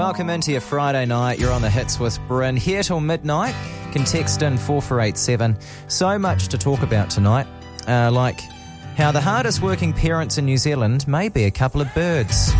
Welcome into your Friday night. You're on the hits with Bryn. Here till midnight. Can text in 4487. So much to talk about tonight. Like how the hardest working parents in New Zealand may be a couple of birds.